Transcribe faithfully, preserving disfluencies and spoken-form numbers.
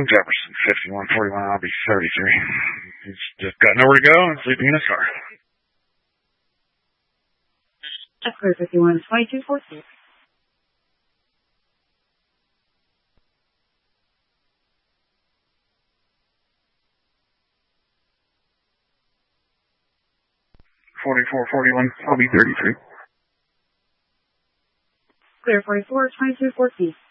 Jefferson, fifty-one forty-one, I'll be thirty-three. He's just got nowhere to go and sleeping in his car. Clear fifty-one twenty-two fourteen. forty-four forty-one, I'll be thirty-three. Clear forty-four twenty-two fourteen.